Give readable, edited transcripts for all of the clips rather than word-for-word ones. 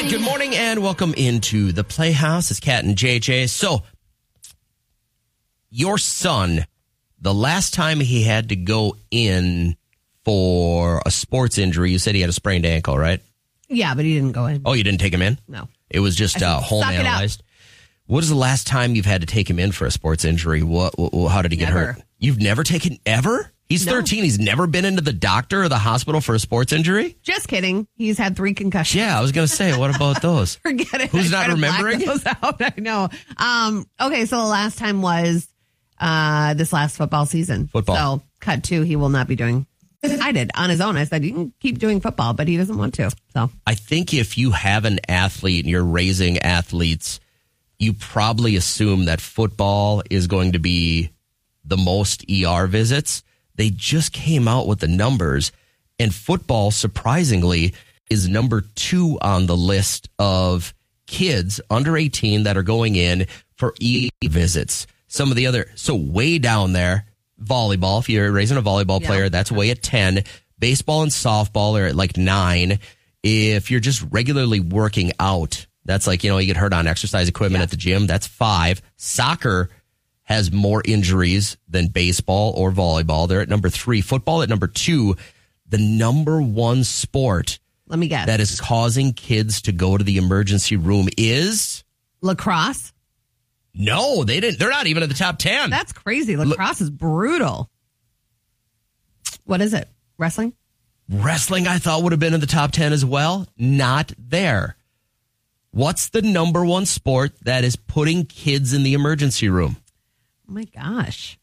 right, good morning and welcome into the Playhouse. It's Kat and JJ. So, your son, the last time he had to go in for a sports injury, you said he had a sprained ankle, right? Yeah, but he didn't go in. Oh, you didn't take him in? No. It was just home analyzed? What is the last time you've had to take him in for a sports injury? How did he get hurt? You've never taken, ever? He's 13. He's never been into the doctor or the hospital for a sports injury? Just kidding. He's had 3 concussions. Yeah, I was going to say, what about those? Forget it. Who's not remembering? Those out. I know. Okay, so the last time was this last football season. Football. So, cut 2, he will not be doing. I did on his own. I said, you can keep doing football, but he doesn't want to. So I think if you have an athlete and you're raising athletes, you probably assume that football is going to be the most ER visits. They just came out with the numbers, and football, surprisingly, is number 2 on the list of kids under 18 that are going in for ER visits. Some of the other, so way down there, volleyball. If you're raising a volleyball player, that's way at 10. Baseball and softball are at like 9. If you're just regularly working out, that's like, you get hurt on exercise equipment at the gym. That's 5. Soccer has more injuries than baseball or volleyball. They're at number 3. Football at number 2. The number 1 sport, let me guess, that is causing kids to go to the emergency room is lacrosse. No, they didn't. They're not even in the top 10. That's crazy. Lacrosse is brutal. What is it? Wrestling? Wrestling, I thought, would have been in the top 10 as well. Not there. What's the number 1 sport that is putting kids in the emergency room? Oh, my gosh.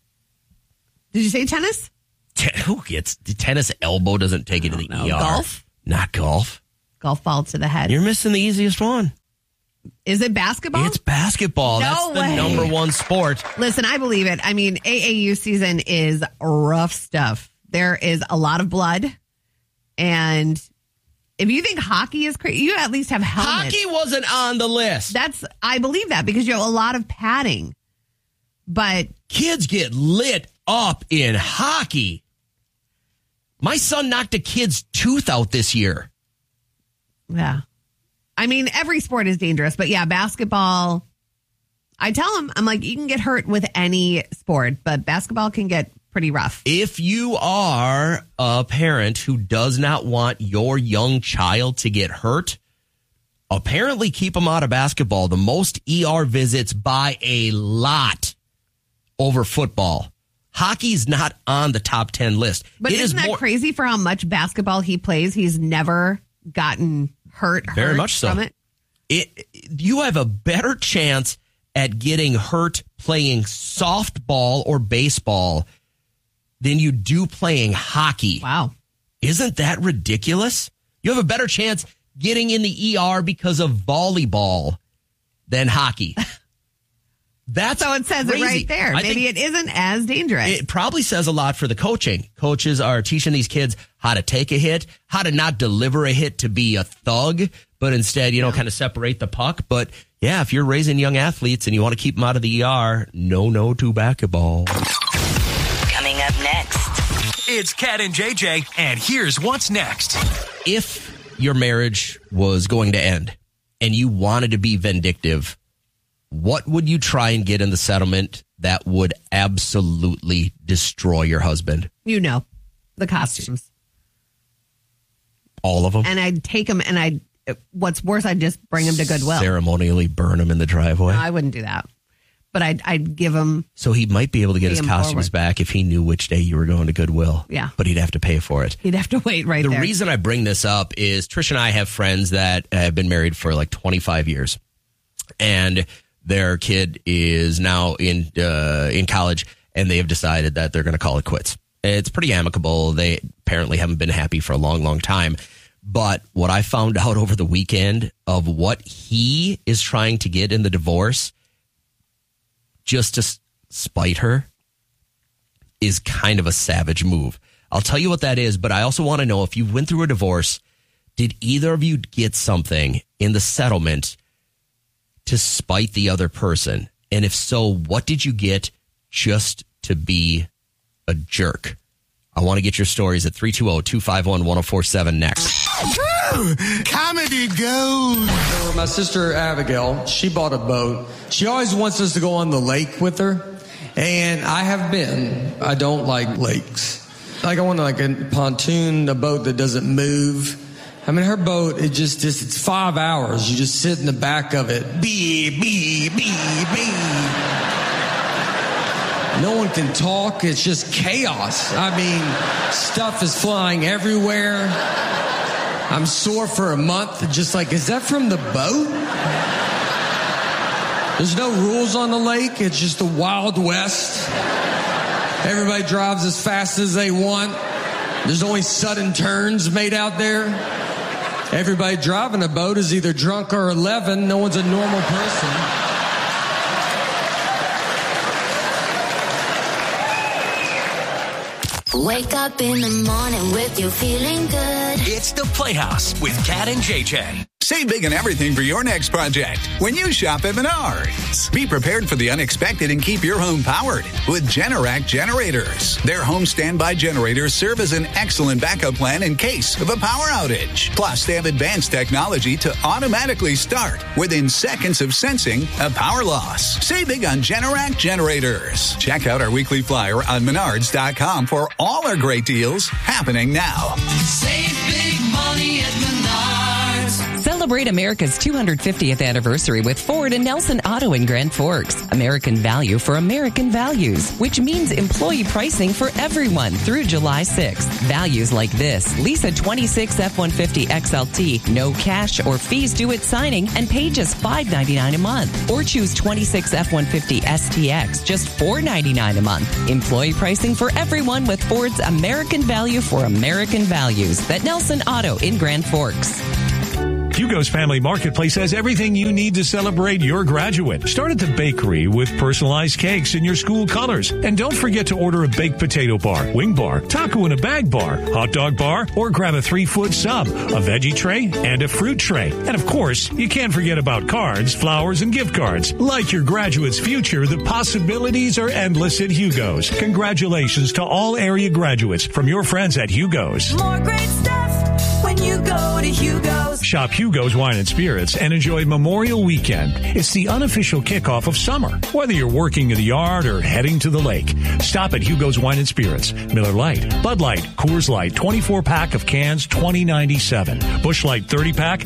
Did you say tennis? Who gets the tennis elbow doesn't take it to the ER? Golf? Not golf. Golf ball to the head. You're missing the easiest one. Is it basketball? It's basketball. No That's way. the number 1 sport. Listen, I believe it. I mean, AAU season is rough stuff. There is a lot of blood. And if you think hockey is crazy, you at least have helmets. Hockey wasn't on the list. I believe that because you have a lot of padding. But kids get lit up in hockey. My son knocked a kid's tooth out this year. Yeah. I mean, every sport is dangerous, but yeah, basketball, I tell him, I'm like, you can get hurt with any sport, but basketball can get pretty rough. If you are a parent who does not want your young child to get hurt, apparently keep them out of basketball. The most ER visits by a lot over football. Hockey's not on the top 10 list. But isn't that crazy for how much basketball he plays? He's never gotten hurt very much so from it. You have a better chance at getting hurt playing softball or baseball than you do playing hockey. Wow. Isn't that ridiculous? You have a better chance getting in the ER because of volleyball than hockey. That's so it says crazy. It right there. Maybe it isn't as dangerous. It probably says a lot for the coaching. Coaches are teaching these kids how to take a hit, how to not deliver a hit to be a thug, but instead, kind of separate the puck. But yeah, if you're raising young athletes and you want to keep them out of the ER, no to basketball. Coming up next, it's Kat and JJ, and here's what's next. If your marriage was going to end and you wanted to be vindictive, what would you try and get in the settlement that would absolutely destroy your husband? The costumes. All of them? And I'd take them and what's worse, I'd just bring them to Goodwill. Ceremonially burn them in the driveway? No, I wouldn't do that. But I'd give him. So he might be able to get his costumes back if he knew which day you were going to Goodwill. Yeah. But he'd have to pay for it. He'd have to wait there. The reason I bring this up is Trish and I have friends that have been married for like 25 years. And their kid is now in college, and they have decided that they're going to call it quits. It's pretty amicable. They apparently haven't been happy for a long, long time. But what I found out over the weekend of what he is trying to get in the divorce just to spite her is kind of a savage move. I'll tell you what that is, but I also want to know, if you went through a divorce, did either of you get something in the settlement to spite the other person? And if so, what did you get just to be a jerk? I want to get your stories at 320-251-1047 next. Comedy gold. My sister Abigail, she bought a boat. She always wants us to go on the lake with her. And I have been. I don't like lakes. Like I want like a pontoon, a boat that doesn't move. I mean, her boat, it's 5 hours. You just sit in the back of it. Beep, beep, beep, beep. No one can talk. It's just chaos. I mean, stuff is flying everywhere. I'm sore for a month. Just like, is that from the boat? There's no rules on the lake. It's just the Wild West. Everybody drives as fast as they want. There's only sudden turns made out there. Everybody driving a boat is either drunk or 11. No one's a normal person. Wake up in the morning with you feeling good. It's the Playhouse with Kat and JJ. Save big on everything for your next project when you shop at Menards. Be prepared for the unexpected and keep your home powered with Generac generators. Their home standby generators serve as an excellent backup plan in case of a power outage. Plus, they have advanced technology to automatically start within seconds of sensing a power loss. Save big on Generac generators. Check out our weekly flyer on Menards.com for all our great deals happening now. Save big money at Menards. Celebrate America's 250th anniversary with Ford and Nelson Auto in Grand Forks. American value for American values, which means employee pricing for everyone through July 6th. Values like this: lease a 26 F-150 XLT, no cash or fees due at signing, and pay just $5.99 a month. Or choose 26 F-150 STX, just $4.99 a month. Employee pricing for everyone with Ford's American value for American values. At Nelson Auto in Grand Forks. Hugo's Family Marketplace has everything you need to celebrate your graduate. Start at the bakery with personalized cakes in your school colors. And don't forget to order a baked potato bar, wing bar, taco in a bag bar, hot dog bar, or grab a 3-foot sub, a veggie tray, and a fruit tray. And of course, you can't forget about cards, flowers, and gift cards. Like your graduate's future, the possibilities are endless at Hugo's. Congratulations to all area graduates from your friends at Hugo's. More great stuff when you go to Hugo's. Shop Hugo's Wine and Spirits and enjoy Memorial Weekend. It's the unofficial kickoff of summer. Whether you're working in the yard or heading to the lake, stop at Hugo's Wine and Spirits. Miller Lite, Bud Light, Coors Light, 24-pack of cans, $20.97. Busch Light 30-pack,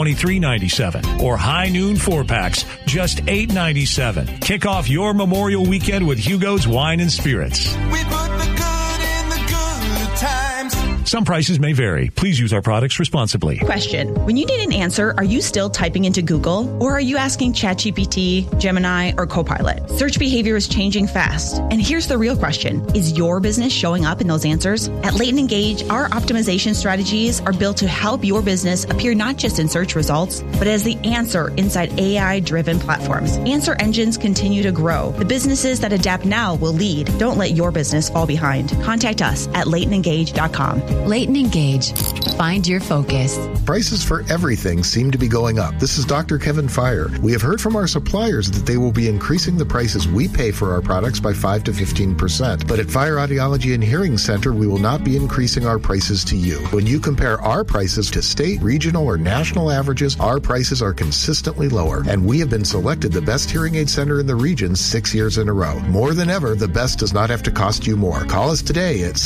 $23.97. Or High Noon 4-packs, just $8.97. Kick off your Memorial Weekend with Hugo's Wine and Spirits. We put the good in the good times. Some prices may vary. Please use our products responsibly. Question. When you need an answer, are you still typing into Google? Or are you asking ChatGPT, Gemini, or Copilot? Search behavior is changing fast. And here's the real question. Is your business showing up in those answers? At Leighton Engage, our optimization strategies are built to help your business appear not just in search results, but as the answer inside AI-driven platforms. Answer engines continue to grow. The businesses that adapt now will lead. Don't let your business fall behind. Contact us at LeightonEngage.com. Leighton Engage. Find your focus. Prices for everything seem to be going up. This is Dr. Kevin Fire. We have heard from our suppliers that they will be increasing the prices we pay for our products by 5 to 15%. But at Fire Audiology and Hearing Center, we will not be increasing our prices to you. When you compare our prices to state, regional, or national averages, our prices are consistently lower. And we have been selected the best hearing aid center in the region 6 years in a row. More than ever, the best does not have to cost you more. Call us today at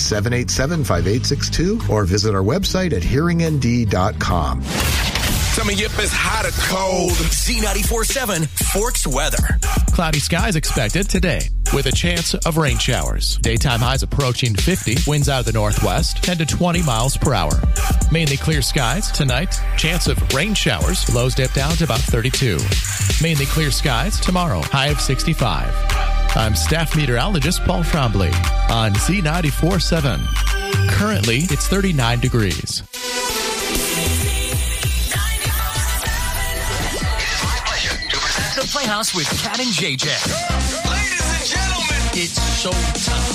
787-5862 or visit our website at hearingnd.com. Tell me if it's hot or cold. Z94.7 Forks weather. Cloudy skies expected today with a chance of rain showers. Daytime highs approaching 50. Winds out of the northwest, 10 to 20 miles per hour. Mainly clear skies tonight. Chance of rain showers. Lows dip down to about 32. Mainly clear skies tomorrow. High of 65. I'm staff meteorologist Paul Trombley on Z94.7. Currently, it's 39 degrees. The Playhouse with Kat and JJ. Ladies and gentlemen, it's showtime.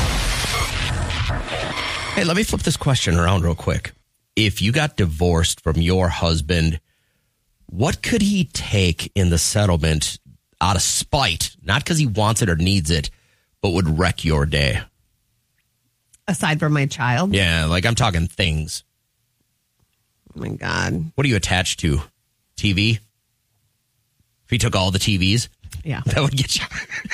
Hey, let me flip this question around real quick. If you got divorced from your husband, what could he take in the settlement out of spite? Not because he wants it or needs it, but would wreck your day. Aside from my child. Yeah, like I'm talking things. Oh, my God. What are you attached to? TV? If you took all the TVs? Yeah. That would get you.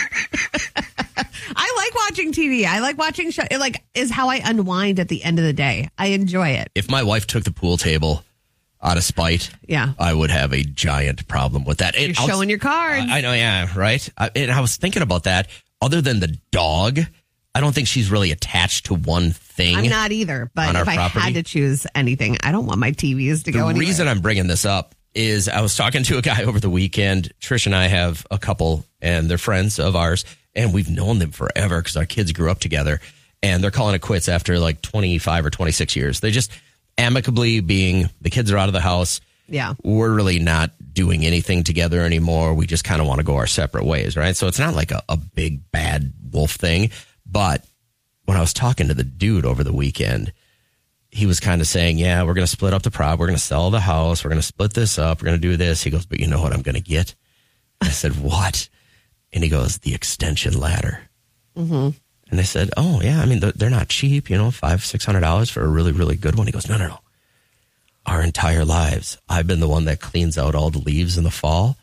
I like watching TV. I like watching show. It like is how I unwind at the end of the day. I enjoy it. If my wife took the pool table out of spite, yeah, I would have a giant problem with that. You're showing your cards. I know, yeah, right? And I was thinking about that. Other than the dog, I don't think she's really attached to one thing. I'm not either. But if I had to choose anything, I don't want my TVs to go anywhere. The reason I'm bringing this up is I was talking to a guy over the weekend. Trish and I have a couple, and they're friends of ours, and we've known them forever because our kids grew up together, and they're calling it quits after like 25 or 26 years. They just amicably being, the kids are out of the house. Yeah. We're really not doing anything together anymore. We just kind of want to go our separate ways, right? So it's not like a big bad wolf thing. But when I was talking to the dude over the weekend, he was kind of saying, yeah, we're going to split up the prop. We're going to sell the house. We're going to split this up. We're going to do this. He goes, but you know what I'm going to get? I said, what? And he goes, the extension ladder. Mm-hmm. And I said, oh, yeah, I mean, they're not cheap, $500, $600 for a really, really good one. He goes, no. Our entire lives, I've been the one that cleans out all the leaves in the fall.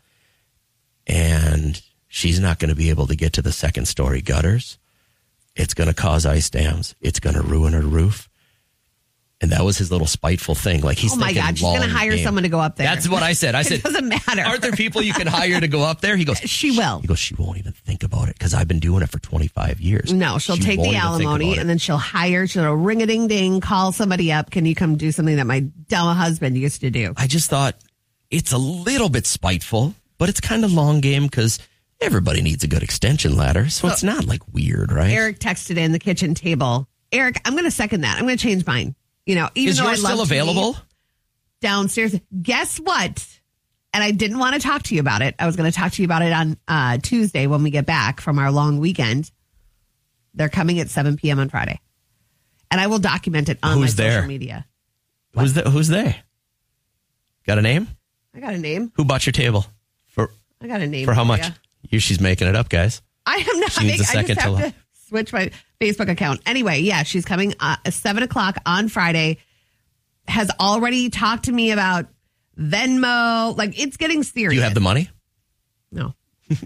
And she's not going to be able to get to the second story gutters. It's going to cause ice dams. It's going to ruin her roof. And that was his little spiteful thing. Like he's thinking, God, she's going to hire someone to go up there. That's what I said. I said, it doesn't matter. Aren't there people you can hire to go up there? He goes, she will. He goes, she won't even think about it because I've been doing it for 25 years. No, she'll take the alimony and then she'll ring-a-ding-ding, call somebody up. Can you come do something that my dumb husband used to do? I just thought it's a little bit spiteful, but it's kind of long game because everybody needs a good extension ladder. So it's not like weird, right? Eric texted in the kitchen table. Eric, I'm going to second that. I'm going to change mine. Even is though yours still available? Downstairs. Guess what? And I didn't want to talk to you about it. I was going to talk to you about it on Tuesday when we get back from our long weekend. They're coming at 7 p.m. on Friday. And I will document it on my social media. Who's they? Got a name? I got a name. Who bought your table? I got a name. For how much? She's making it up, guys. I am not making it. I just have to switch my Facebook account. Anyway, yeah, she's coming at 7 o'clock on Friday. Has already talked to me about Venmo. Like, it's getting serious. Do you have the money? No.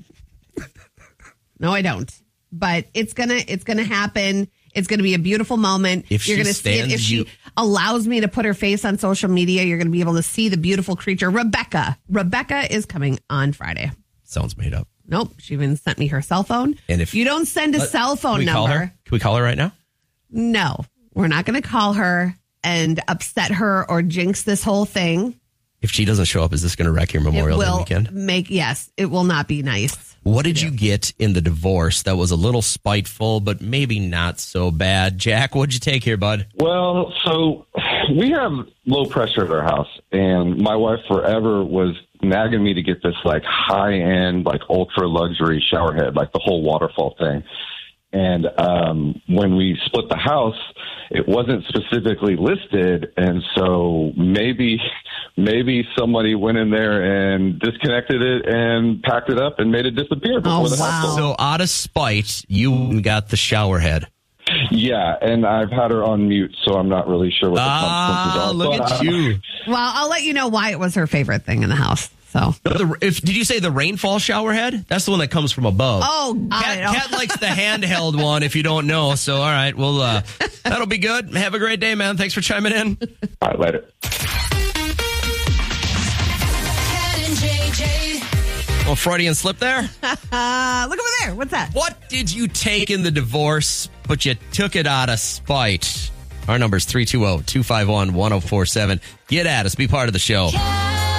No, I don't. But it's gonna happen. It's gonna be a beautiful moment. If you're gonna see it. If she allows me to put her face on social media, you're gonna be able to see the beautiful creature, Rebecca. Rebecca is coming on Friday. Sounds made up. Nope. She even sent me her cell phone. And if you don't send a cell phone number. Can we call her right now? No, we're not going to call her and upset her or jinx this whole thing. If she doesn't show up, is this going to wreck your Memorial Day weekend? Yes, it will not be nice. What did you get in the divorce that was a little spiteful, but maybe not so bad? Jack, what'd you take here, bud? Well, so we have low pressure at our house, and my wife forever was nagging me to get this like high end, like ultra luxury shower head, like the whole waterfall thing. And when we split the house, it wasn't specifically listed, and so maybe somebody went in there and disconnected it and packed it up and made it disappear before the house sold. So out of spite, you got the shower head. Yeah, and I've had her on mute, so I'm not really sure what the consequences are. Look at you. Well, I'll let you know why it was her favorite thing in the house. So, did you say the rainfall shower head? That's the one that comes from above. Oh, Kat likes the handheld one. If you don't know, so all right, well, that'll be good. Have a great day, man. Thanks for chiming in. All right, later. Well, Freudian slip there. Look over there. What's that? What did you take in the divorce, but you took it out of spite? Our number is 320-251-1047. Get at us. Be part of the show.